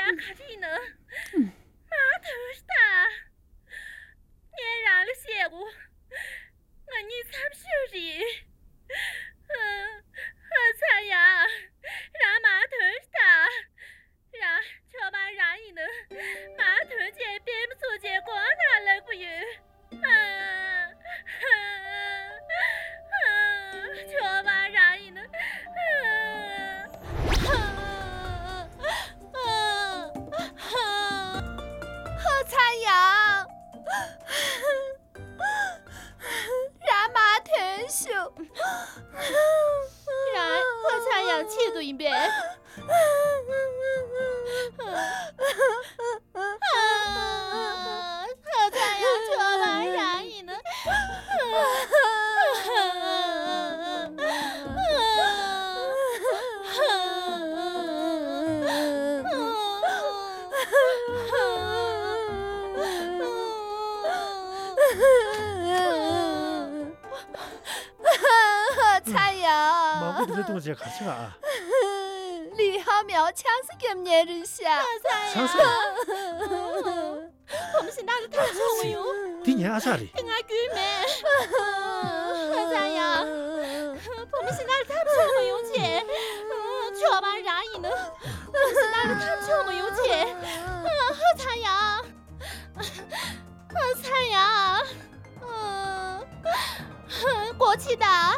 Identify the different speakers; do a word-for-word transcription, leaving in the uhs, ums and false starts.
Speaker 1: 卡里呢？码头是的，年染了鞋我，我你参修里，嗯，我参呀，让码头是的，让乔巴让你呢，码头这边不做结果哪来不有？嗯嗯嗯，乔巴让你呢，嗯嗯嗯嗯，
Speaker 2: 贺参阳，让马腾秀，
Speaker 1: 让贺参阳气度一遍。贺参阳乔巴让你呢。
Speaker 2: 参阳，
Speaker 3: 마구들의 동지에 같이 가.
Speaker 2: 리하며 창스겸예를 샤.
Speaker 3: 창스?
Speaker 1: 我们是哪里太臭了哟？
Speaker 3: 디냐 아사리.
Speaker 1: 跟俺闺蜜。贺参阳，我们是哪里太臭了哟姐？乔巴让你呢？我们是哪里太臭了哟姐？贺参阳，贺参阳，嗯，过期的。